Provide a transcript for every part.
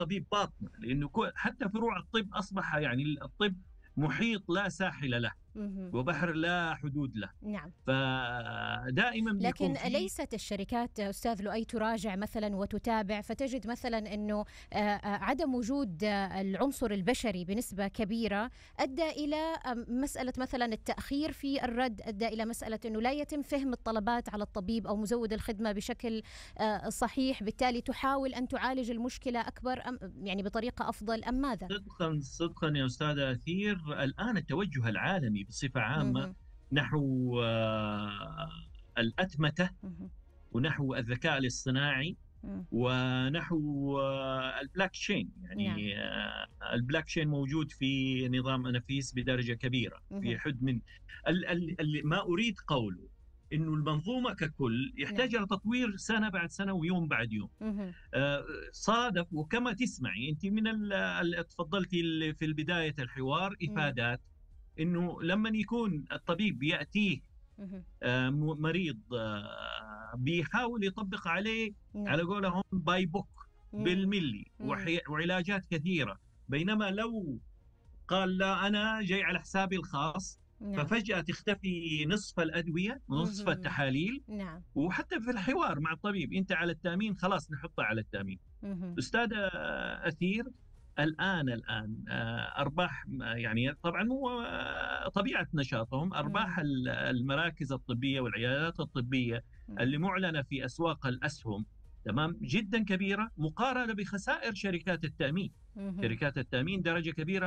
طبيب باطنة، لأنه حتى فروع الطب أصبح يعني الطب محيط لا ساحل له اهم. وبحر لا حدود له. نعم. فدائما لكن بيكون في ليست الشركات أستاذ لؤي تراجع مثلا وتتابع، فتجد مثلا أنه عدم وجود العنصر البشري بنسبة كبيرة أدى إلى مسألة مثلا التأخير في الرد، أدى إلى مسألة أنه لا يتم فهم الطلبات على الطبيب أو مزود الخدمة بشكل صحيح، بالتالي تحاول أن تعالج المشكلة أكبر يعني بطريقة أفضل أم ماذا؟ صدقا صدقا يا أستاذة أثير، الآن التوجه العالمي بصفة عامة مهم. نحو الأتمتة مهم. ونحو الذكاء الاصطناعي مهم. ونحو البلاك تشين. نعم. يعني البلاك تشين موجود في نظام أنافيس بدرجة كبيرة، في مهم. حد من ما أريد قوله إنه المنظومة ككل يحتاج نعم. إلى تطوير سنة بعد سنة ويوم بعد يوم. مهم. صادف وكما تسمعي أنت من تفضلتي في البداية الحوار مم. إفادات إنه لما يكون الطبيب يأتيه مهم. مريض بيحاول يطبق عليه على نعم. قولهم باي بوك مم. بالملي مم. وعلاجات كثيرة. بينما لو قال لا أنا جاي على حسابي الخاص، نعم. ففجأة تختفي نصف الأدوية ونصف مهم. التحاليل. نعم. وحتى في الحوار مع الطبيب أنت على التأمين، خلاص نحطه على التأمين. مهم. أستاذ أثير، الآن أرباح يعني طبعا مو طبيعة نشاطهم، أرباح مم. المراكز الطبية والعيادات الطبية اللي مم. معلنة في أسواق الأسهم تمام جدا كبيرة مقارنة بخسائر شركات التأمين. مهم. شركات التأمين درجة كبيرة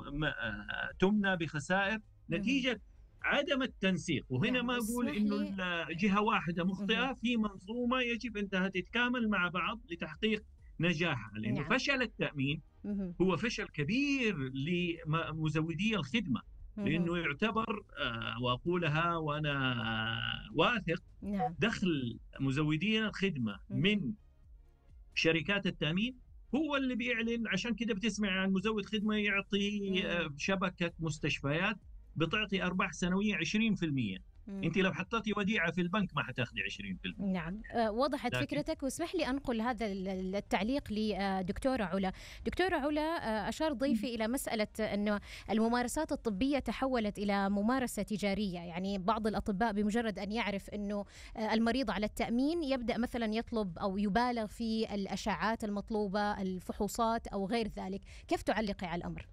تمنى بخسائر مهم. نتيجة عدم التنسيق. وهنا نعم، ما أقول اسمح إنه لي. الجهة واحدة مهم. مخطئة، في منظومة يجب أنها تتكامل مع بعض لتحقيق نجاحها. لأنه نعم. فشل التأمين مهم. هو فشل كبير لمزودي الخدمة، مهم. لأنه يعتبر وأقولها وأنا واثق، نعم. دخل مزودين الخدمة مهم. من شركات التأمين هو اللي بيعلن. عشان كده بتسمع عن مزود خدمة يعطي مم. شبكة مستشفيات بتعطي أرباح سنوية 20%. مم. أنت لو حطيتي وديعة في البنك ما حتاخدي 20%. نعم، وضحت لكن فكرتك، واسمح لي أنقل هذا التعليق لدكتورة علا. دكتورة علا، أشار ضيفي إلى مسألة أنه الممارسات الطبية تحولت إلى ممارسة تجارية، يعني بعض الأطباء بمجرد أن يعرف أنه المريض على التأمين يبدأ مثلا يطلب أو يبالغ في الأشعات المطلوبة، الفحوصات أو غير ذلك. كيف تعلقي على الأمر؟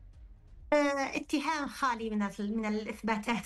اتهام خالي من الإثباتات.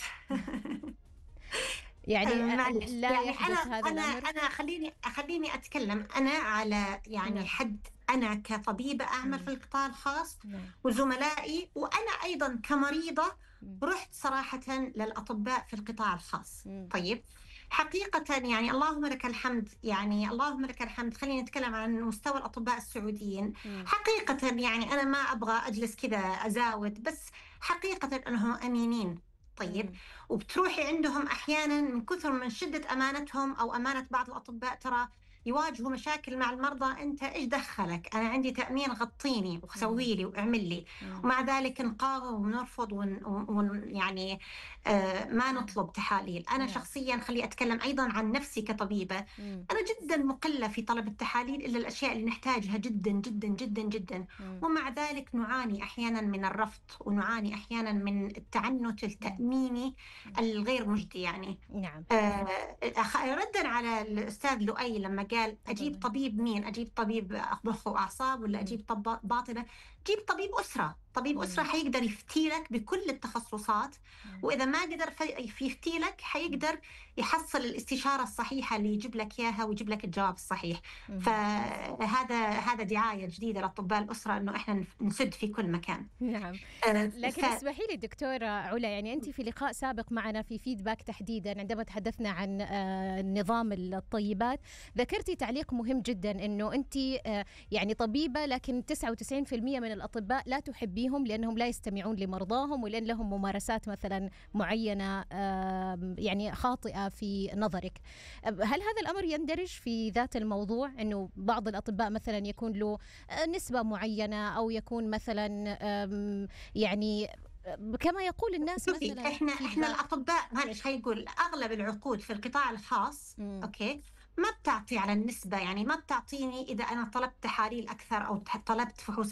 يعني معلش لا يعني يحدث هذا الأمر. خليني أتكلم أنا على يعني نعم. حد. أنا كطبيبة أعمل في مم. القطاع الخاص نعم. وزملائي، وأنا أيضا كمريضة مم. رحت صراحة للأطباء في القطاع الخاص. مم. طيب، حقيقة يعني اللهم لك الحمد، يعني اللهم لك الحمد. خلينا نتكلم عن مستوى الأطباء السعوديين. مم. حقيقة يعني أنا ما أبغى أجلس كذا أزاود، بس حقيقة أنهم أمينين. طيب، مم. وبتروحي عندهم أحيانا من كثر من شدة أمانتهم أو أمانة بعض الأطباء، ترى يواجهوا مشاكل مع المرضى. أنت إيش دخلك؟ أنا عندي تأمين، غطيني مم. وسوي لي واعمل لي. مم. ومع ذلك نقاوم ونرفض يعني ما نطلب تحاليل. أنا نعم. شخصيا خلي أتكلم أيضا عن نفسي كطبيبة. مم. أنا جدا مقلة في طلب التحاليل إلا الأشياء اللي نحتاجها جدا جدا جدا جدا. مم. ومع ذلك نعاني أحيانا من الرفض، ونعاني أحيانا من التعنت مم. التأميني الغير مجدي يعني. نعم. ردا على الأستاذ لؤي لما قال أجيب تفضلي. طبيب مين؟ أجيب طبيب مخ وأعصاب ولا مم. أجيب باطنة؟ جيب طبيب أسرة. طبيب أسرة مم. حيقدر يفتيلك بكل التخصصات، مم. وإذا ما قدر يفتيلك حيقدر يحصل الاستشارة الصحيحة اللي يجيب لك إياها ويجيب لك الجواب الصحيح. مم. فهذا دعاية جديدة لأطباء الأسرة إنه إحنا نسد في كل مكان. نعم. لكن اسمحي لي دكتورة علا، يعني أنت في لقاء سابق معنا في فيدباك تحديدا عندما تحدثنا عن نظام الطيبات، ذكرتي تعليق مهم جدا أنه أنت يعني طبيبة، لكن 99% من الأطباء لا تحبيهم لأنهم لا يستمعون لمرضاهم، ولأن لهم ممارسات مثلا معينة يعني خاطئة في نظرك. هل هذا الأمر يندرج في ذات الموضوع، أنه بعض الأطباء مثلا يكون له نسبة معينة، أو يكون مثلا يعني كما يقول الناس شوفي، مثلا احنا فيدباك؟ الاطباء معلش هيقول اغلب العقود في القطاع الخاص مم. اوكي ما بتعطي على النسبه، يعني ما بتعطيني اذا انا طلبت تحاليل اكثر او طلبت فحوصات